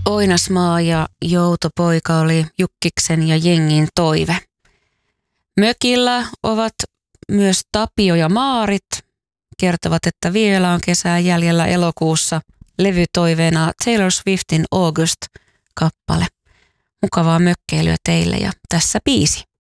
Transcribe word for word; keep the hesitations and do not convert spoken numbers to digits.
Oinasmaa ja Joutopoika oli Jukkiksen ja jengin toive. Mökillä ovat myös Tapio ja Maarit. Kertovat, että vielä on kesää jäljellä elokuussa. Levytoiveena Taylor Swiftin August-kappale. Mukavaa mökkeilyä teille ja tässä biisi.